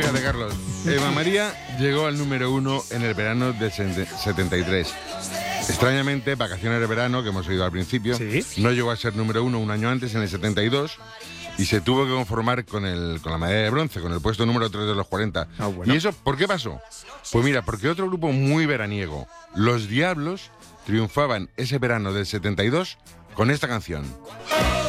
Fíjate, Carlos, Eva María llegó al número 1 en el verano del 73. Extrañamente, Vacaciones de Verano, que hemos oído al principio, Sí. no llegó a ser número 1 un año antes, en el 72, y se tuvo que conformar con la medalla de bronce, con el puesto número 3 de los 40. Ah, bueno. ¿Y eso por qué pasó? Pues mira, porque otro grupo muy veraniego, Los Diablos, triunfaban ese verano del 72 con esta canción.